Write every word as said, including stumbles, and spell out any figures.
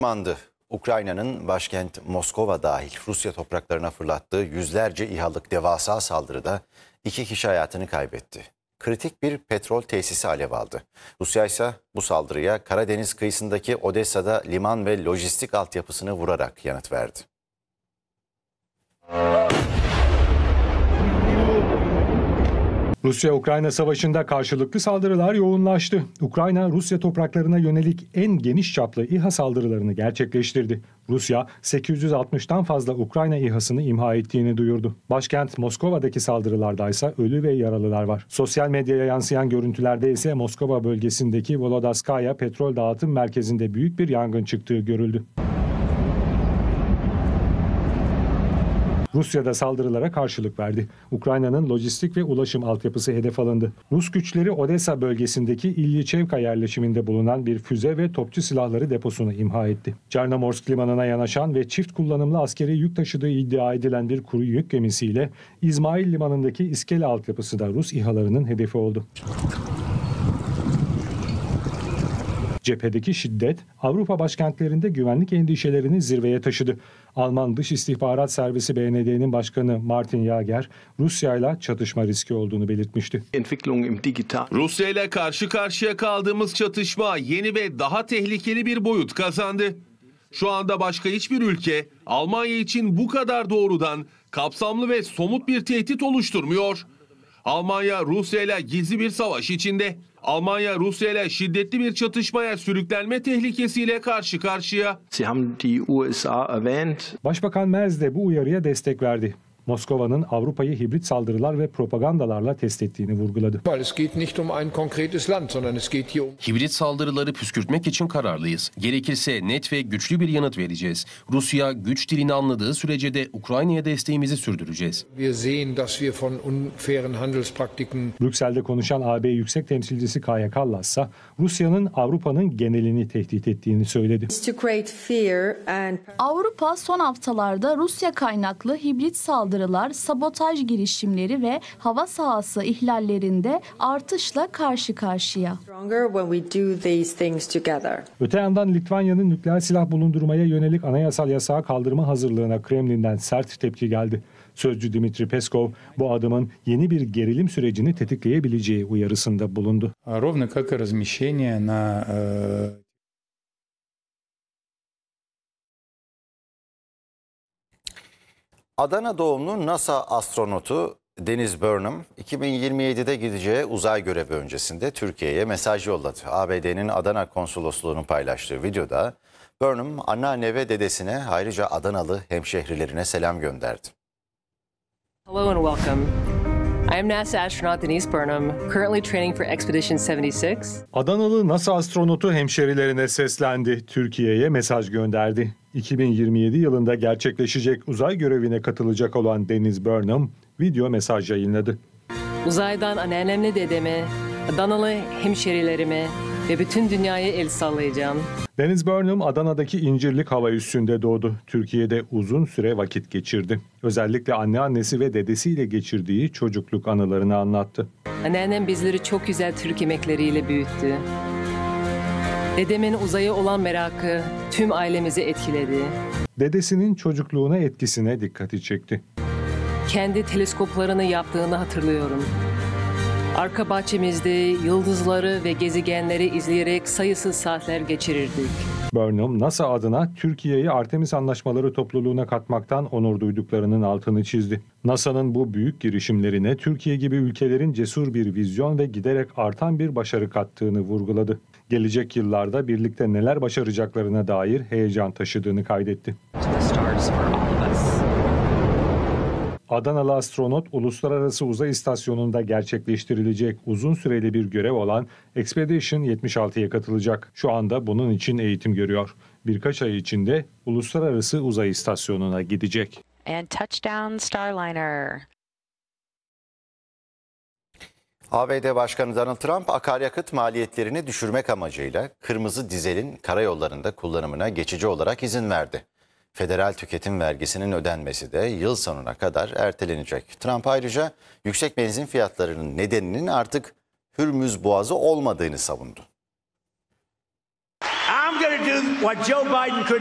Mandı. Ukrayna'nın başkent Moskova dahil Rusya topraklarına fırlattığı yüzlerce İHA'lık devasa saldırıda iki kişi hayatını kaybetti. Kritik bir petrol tesisi alev aldı. Rusya ise bu saldırıya Karadeniz kıyısındaki Odessa'da liman ve lojistik altyapısını vurarak yanıt verdi. Rusya-Ukrayna savaşında karşılıklı saldırılar yoğunlaştı. Ukrayna, Rusya topraklarına yönelik en geniş çaplı İHA saldırılarını gerçekleştirdi. Rusya, sekiz yüz altmıştan fazla Ukrayna İHA'sını imha ettiğini duyurdu. Başkent Moskova'daki saldırılardaysa ölü ve yaralılar var. Sosyal medyaya yansıyan görüntülerde ise Moskova bölgesindeki Volodskaya petrol dağıtım merkezinde büyük bir yangın çıktığı görüldü. Rusya da saldırılara karşılık verdi. Ukrayna'nın lojistik ve ulaşım altyapısı hedef alındı. Rus güçleri Odessa bölgesindeki İlyiçevka yerleşiminde bulunan bir füze ve topçu silahları deposunu imha etti. Çernomorsk limanına yanaşan ve çift kullanımlı askeri yük taşıdığı iddia edilen bir kuru yük gemisiyle İzmail limanındaki iskele altyapısı da Rus İHA'larının hedefi oldu. Cephedeki şiddet Avrupa başkentlerinde güvenlik endişelerini zirveye taşıdı. Alman Dış İstihbarat Servisi B N D'nin başkanı Martin Jaeger, Rusya ile çatışma riski olduğunu belirtmişti. Rusya ile karşı karşıya kaldığımız çatışma yeni ve daha tehlikeli bir boyut kazandı. Şu anda başka hiçbir ülke Almanya için bu kadar doğrudan, kapsamlı ve somut bir tehdit oluşturmuyor. Almanya Rusya ile gizli bir savaş içinde. Almanya Rusya ile şiddetli bir çatışmaya sürüklenme tehlikesiyle karşı karşıya. Başbakan Merz de bu uyarıya destek verdi. Moskova'nın Avrupa'yı hibrit saldırılar ve propagandalarla test ettiğini vurguladı. Hibrit saldırıları püskürtmek için kararlıyız. Gerekirse net ve güçlü bir yanıt vereceğiz. Rusya güç dilini anladığı sürece de Ukrayna'ya desteğimizi sürdüreceğiz. Brüksel'de konuşan A B Yüksek Temsilcisi Kaja Kallas ise Rusya'nın Avrupa'nın genelini tehdit ettiğini söyledi. Avrupa son haftalarda Rusya kaynaklı hibrit saldırılar, sabotaj girişimleri ve hava sahası ihlallerinde artışla karşı karşıya. Öte yandan Litvanya'nın nükleer silah bulundurmaya yönelik anayasal yasağı kaldırma hazırlığına Kremlin'den sert tepki geldi. Sözcü Dmitri Peskov bu adımın yeni bir gerilim sürecini tetikleyebileceği uyarısında bulundu. Adana doğumlu NASA astronotu Deniz Burnham, iki bin yirmi yedide gideceği uzay görevi öncesinde Türkiye'ye mesaj yolladı. A B D'nin Adana konsolosluğunun paylaştığı videoda Burnham, anneanne ve dedesine, ayrıca Adanalı hemşehrilerine selam gönderdi. Hello and welcome. I am NASA astronaut Denise Burnham, currently training for Expedition seventy-six. Adanalı NASA astronotu hemşerilerine seslendi, Türkiye'ye mesaj gönderdi. iki bin yirmi yedi yılında gerçekleşecek uzay görevine katılacak olan Deniz Burnham video mesaj yayınladı. Uzaydan anneannemle dedeme, Adanalı hemşerilerime ve bütün dünyaya el sallayacağım. Deniz Burnham Adana'daki İncirlik hava üssünde doğdu. Türkiye'de uzun süre vakit geçirdi. Özellikle anneannesi ve dedesiyle geçirdiği çocukluk anılarını anlattı. Anneannem bizleri çok güzel Türk yemekleriyle büyüttü. Dedemin uzaya olan merakı tüm ailemizi etkiledi. Dedesinin çocukluğuna etkisine dikkati çekti. Kendi teleskoplarını yaptığını hatırlıyorum. Arka bahçemizde yıldızları ve gezegenleri izleyerek sayısız saatler geçirirdik. Burnham, NASA adına Türkiye'yi Artemis Anlaşmaları topluluğuna katmaktan onur duyduklarının altını çizdi. NASA'nın bu büyük girişimlerine Türkiye gibi ülkelerin cesur bir vizyon ve giderek artan bir başarı kattığını vurguladı. Gelecek yıllarda birlikte neler başaracaklarına dair heyecan taşıdığını kaydetti. Adanalı astronot, Uluslararası Uzay İstasyonu'nda gerçekleştirilecek uzun süreli bir görev olan Expedition yetmiş altıya katılacak. Şu anda bunun için eğitim görüyor. Birkaç ay içinde Uluslararası Uzay İstasyonu'na gidecek. And touchdown Starliner. A B D Başkanı Donald Trump, akaryakıt maliyetlerini düşürmek amacıyla kırmızı dizelin karayollarında kullanımına geçici olarak izin verdi. Federal tüketim vergisinin ödenmesi de yıl sonuna kadar ertelenecek. Trump ayrıca yüksek benzin fiyatlarının nedeninin artık Hürmüz Boğazı olmadığını savundu. I'm gonna do what Joe Biden could